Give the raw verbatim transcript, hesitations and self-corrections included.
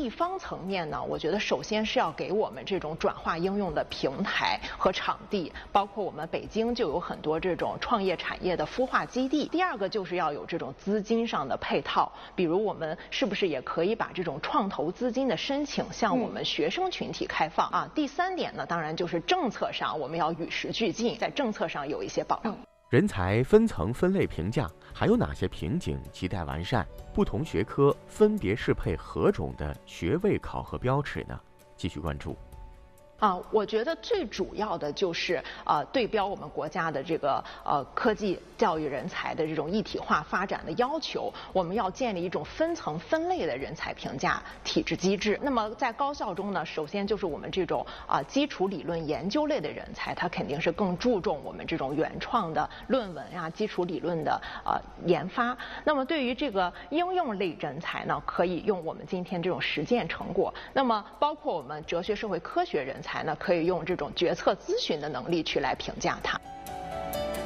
地方层面呢，我觉得首先是要给我们这种转化应用的平台和场地，包括我们北京就有很多这种创业产业的孵化基地。第二个就是要有这种资金上的配套，比如我们是不是也可以把这种创投资金的申请向我们学生群体开放啊？第三点呢，当然就是政策上我们要与时俱进，在政策上有一些保障。 人才分层分类评价还有哪些瓶颈亟待完善？不同学科分别适配何种的学位考核标尺呢？继续关注。 啊，我觉得最主要的就是呃对标我们国家的这个呃科技教育人才的这种一体化发展的要求，我们要建立一种分层分类的人才评价体制机制。那么在高校中呢，首先就是我们这种啊、呃、基础理论研究类的人才，他肯定是更注重我们这种原创的论文呀、基础理论的呃研发。那么对于这个应用类人才呢，可以用我们今天这种实践成果。那么包括我们哲学社会科学人才呢，可以用这种决策咨询的能力去来评价它。